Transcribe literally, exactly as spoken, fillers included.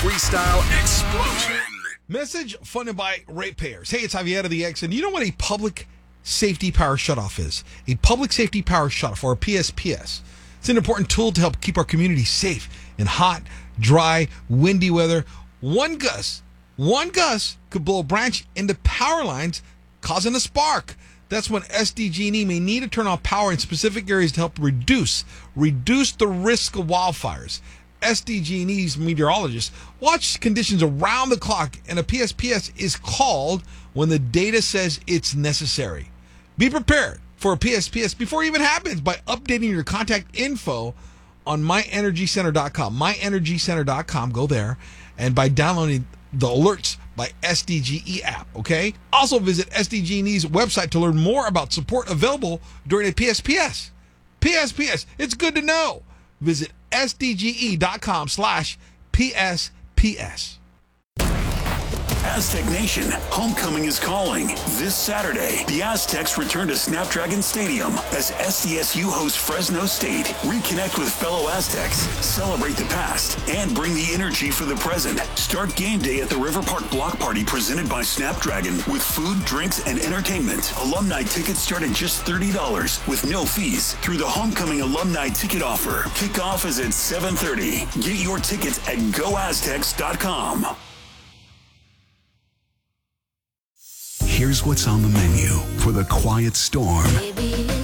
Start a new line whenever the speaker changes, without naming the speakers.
freestyle explosion.
Message funded by ratepayers. Hey, it's Javier of the X, and you know what a public safety power shutoff is? A public safety power shutoff, or a P S P S. It's an important tool to help keep our community safe in hot, dry, windy weather. One gust, one gust could blow a branch into power lines, causing a spark. That's when S D G and E may need to turn off power in specific areas to help reduce, reduce the risk of wildfires. S D G and E's meteorologists watch conditions around the clock, and a P S P S is called when the data says it's necessary. Be prepared for a P S P S before it even happens by updating your contact info on my energy center dot com. my energy center dot com. Go there, and by downloading the Alerts by S D G E app, okay? Also visit S D G and E's website to learn more about support available during a P S P S. P S P S, it's good to know. Visit S D G E dot com slash P S P S.
Aztec Nation, homecoming is calling. This Saturday, the Aztecs return to Snapdragon Stadium as S D S U hosts Fresno State. Reconnect with fellow Aztecs, celebrate the past, and bring the energy for the present. Start game day at the River Park Block Party presented by Snapdragon with food, drinks, and entertainment. Alumni tickets start at just thirty dollars with no fees through the homecoming alumni ticket offer. Kickoff is at seven thirty. Get your tickets at go aztecs dot com.
Here's what's on the menu for the quiet storm.
Baby,